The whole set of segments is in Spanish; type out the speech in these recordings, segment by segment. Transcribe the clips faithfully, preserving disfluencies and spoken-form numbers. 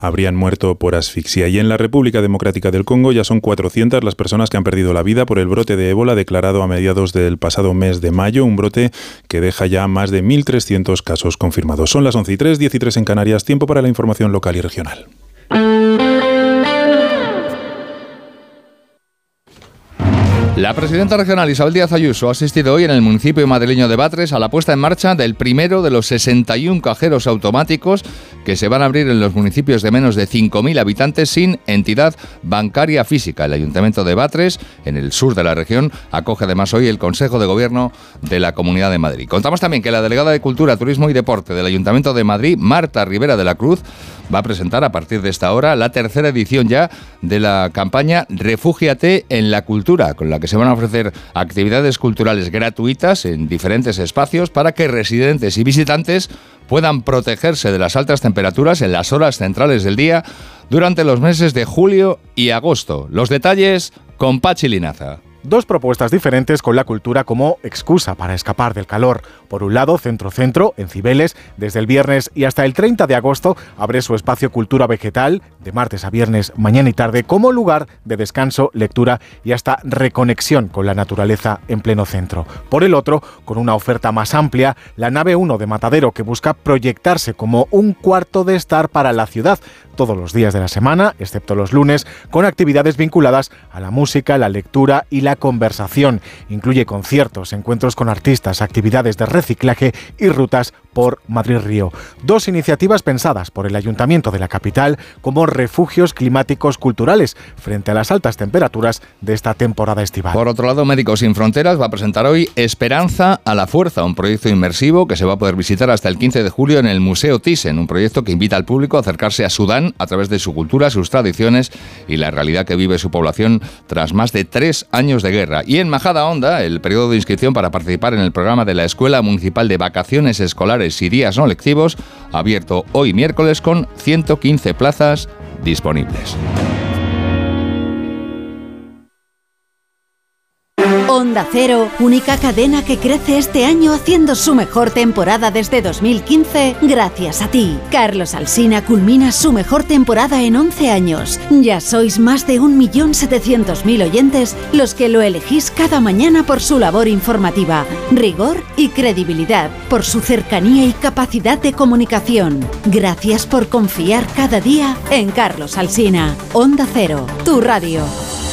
habrían muerto por asfixia. Y en la República Democrática del Congo ya son cuatrocientas las personas que han perdido la vida por el brote de ébola declarado a mediados del pasado mes de mayo, un brote que deja ya más de mil trescientos casos confirmados. Son las once y tres, diez y tres en Canarias, tiempo para la información local y regional. La presidenta regional Isabel Díaz Ayuso ha asistido hoy en el municipio madrileño de Batres a la puesta en marcha del primero de los sesenta y un cajeros automáticos que se van a abrir en los municipios de menos de cinco mil habitantes sin entidad bancaria física. El Ayuntamiento de Batres, en el sur de la región, acoge además hoy el Consejo de Gobierno de la Comunidad de Madrid. Contamos también que la delegada de Cultura, Turismo y Deporte del Ayuntamiento de Madrid, Marta Rivera de la Cruz, va a presentar a partir de esta hora la tercera edición ya de la campaña Refúgiate en la Cultura, con la que se van a ofrecer actividades culturales gratuitas en diferentes espacios para que residentes y visitantes puedan protegerse de las altas temperaturas en las horas centrales del día durante los meses de julio y agosto. Los detalles con Pachi Linaza. Dos propuestas diferentes con la cultura como excusa para escapar del calor. Por un lado, Centro Centro, en Cibeles, desde el viernes y hasta el treinta de agosto, abre su espacio Cultura Vegetal, de martes a viernes, mañana y tarde, como lugar de descanso, lectura y hasta reconexión con la naturaleza en pleno centro. Por el otro, con una oferta más amplia, la nave uno de Matadero, que busca proyectarse como un cuarto de estar para la ciudad, todos los días de la semana, excepto los lunes, con actividades vinculadas a la música, la lectura y la conversación. Incluye conciertos, encuentros con artistas, actividades de reciclaje y rutas por Madrid-Río. Dos iniciativas pensadas por el Ayuntamiento de la capital como refugios climáticos culturales frente a las altas temperaturas de esta temporada estival. Por otro lado, Médicos Sin Fronteras va a presentar hoy Esperanza a la Fuerza, un proyecto inmersivo que se va a poder visitar hasta el quince de julio en el Museo Thyssen, un proyecto que invita al público a acercarse a Sudán a través de su cultura, sus tradiciones y la realidad que vive su población tras más de tres años de guerra. Y en Majadahonda, el periodo de inscripción para participar en el programa de la Escuela Municipal de Vacaciones Escolares y Días No Lectivos, abierto hoy miércoles con ciento quince plazas disponibles. Onda Cero, única cadena que crece este año haciendo su mejor temporada desde dos mil quince, gracias a ti. Carlos Alsina culmina su mejor temporada en once años. Ya sois más de un millón setecientos mil oyentes los que lo elegís cada mañana por su labor informativa, rigor y credibilidad, por su cercanía y capacidad de comunicación. Gracias por confiar cada día en Carlos Alsina. Onda Cero, tu radio.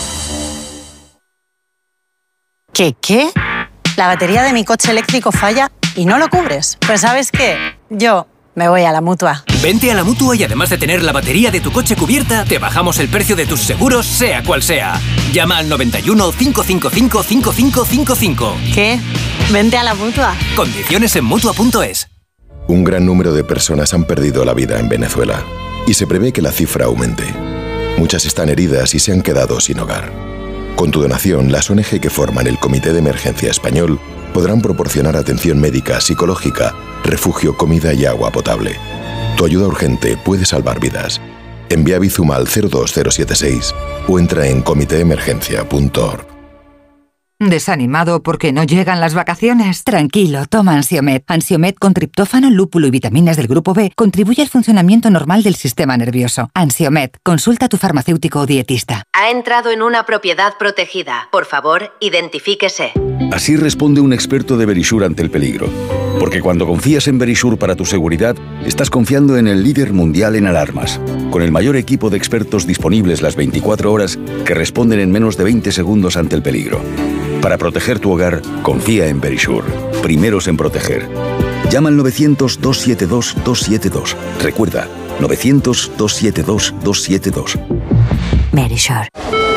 ¿Qué, qué? La batería de mi coche eléctrico falla y no lo cubres. Pues ¿sabes qué? Yo me voy a la Mutua. Vente a la Mutua y además de tener la batería de tu coche cubierta, te bajamos el precio de tus seguros, sea cual sea. Llama al noventa y uno, cinco cinco cinco, cinco cinco cinco cinco. ¿Qué? Vente a la Mutua. Condiciones en Mutua punto es. Un gran número de personas han perdido la vida en Venezuela y se prevé que la cifra aumente. Muchas están heridas y se han quedado sin hogar. Con tu donación, las O N Ge que forman el Comité de Emergencia Español podrán proporcionar atención médica, psicológica, refugio, comida y agua potable. Tu ayuda urgente puede salvar vidas. Envía Bizum al cero dos cero siete seis o entra en comité emergencia punto org. ¿Desanimado porque no llegan las vacaciones? Tranquilo, toma Ansiomed. Ansiomed con triptófano, lúpulo y vitaminas del grupo B contribuye al funcionamiento normal del sistema nervioso. Ansiomed, consulta a tu farmacéutico o dietista. Ha entrado en una propiedad protegida. Por favor, identifíquese. Así responde un experto de Verisure ante el peligro. Porque cuando confías en Verisure para tu seguridad, estás confiando en el líder mundial en alarmas, con el mayor equipo de expertos disponibles las veinticuatro horas que responden en menos de veinte segundos ante el peligro. Para proteger tu hogar, confía en Verisure. Primeros en proteger. Llama al novecientos, doscientos setenta y dos, doscientos setenta y dos. Recuerda, novecientos, doscientos setenta y dos, doscientos setenta y dos. Verisure.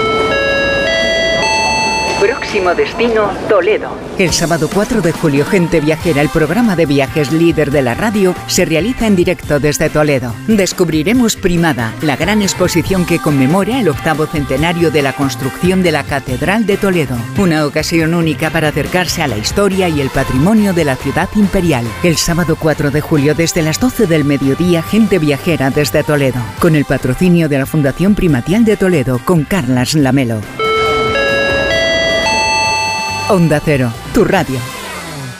Próximo destino, Toledo. El sábado cuatro de julio, Gente Viajera, el programa de viajes líder de la radio, se realiza en directo desde Toledo. Descubriremos Primada, la gran exposición que conmemora el octavo centenario de la construcción de la Catedral de Toledo. Una ocasión única para acercarse a la historia y el patrimonio de la ciudad imperial. El sábado cuatro de julio, desde las doce del mediodía, Gente Viajera desde Toledo. Con el patrocinio de la Fundación Primatial de Toledo, con Carlas Lamelo. Onda Cero, tu radio.